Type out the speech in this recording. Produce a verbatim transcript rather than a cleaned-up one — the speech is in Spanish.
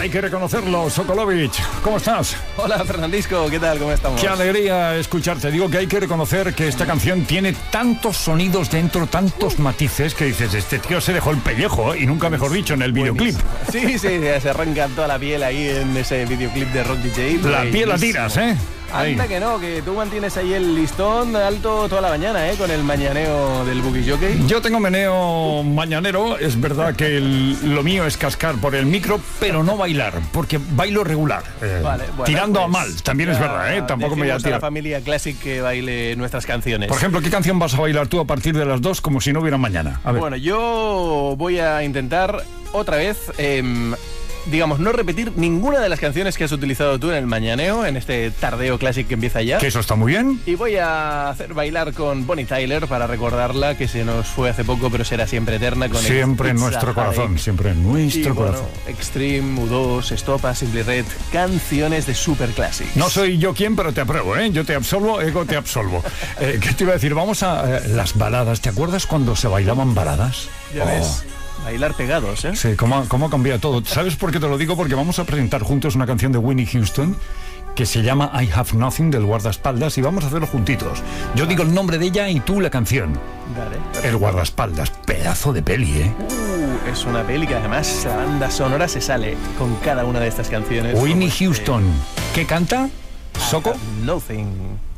Hay que reconocerlo, Sokolovic. ¿Cómo estás? Hola, Fernandisco. ¿Qué tal? ¿Cómo estamos? Qué alegría escucharte. Digo que hay que reconocer que esta canción tiene tantos sonidos dentro, tantos matices, que dices, este tío se dejó el pellejo, y nunca mejor dicho, en el videoclip. Sí, sí, se arranca toda la piel ahí en ese videoclip de Rock D J. La piel la tiras, ¿eh? Ahí. Anda que no, que tú mantienes ahí el listón alto toda la mañana, ¿eh? Con el mañaneo del Boogie Jockey. Yo tengo meneo mañanero. Es verdad que el, lo mío es cascar por el micro, pero no bailar, porque bailo regular. Eh, vale, bueno, tirando pues, a mal, también es verdad, ¿eh? Tampoco me voy a tirar. A la familia Classic que baile nuestras canciones. Por ejemplo, ¿qué canción vas a bailar tú a partir de las dos como si no hubiera mañana? A ver. Bueno, yo voy a intentar otra vez... Eh, digamos, no repetir ninguna de las canciones que has utilizado tú en el mañaneo, en este tardeo Classic que empieza ya. Que eso está muy bien. Y voy a hacer bailar con Bonnie Tyler para recordarla, que se nos fue hace poco, pero será siempre eterna. Con siempre en nuestro corazón, siempre en nuestro y, corazón. Bueno, Extreme, U dos, Estopa, Simply Red, canciones de Super Classics. No soy yo quien, pero te apruebo, ¿eh? Yo te absolvo, ego te absolvo. eh, ¿Qué te iba a decir? Vamos a eh, las baladas. ¿Te acuerdas cuando se bailaban baladas? Ya oh. ves. Bailar pegados, ¿eh? Sí, cómo, cómo ha cambiado todo. ¿Sabes por qué te lo digo? Porque vamos a presentar juntos una canción de Whitney Houston que se llama I Have Nothing, del guardaespaldas, y vamos a hacerlo juntitos. Yo digo el nombre de ella y tú la canción. Dale. El guardaespaldas, pedazo de peli, ¿eh? Uh, es una peli que además la banda sonora se sale con cada una de estas canciones. Whitney Houston. ¿Qué canta? ¿Soko? I Have Nothing.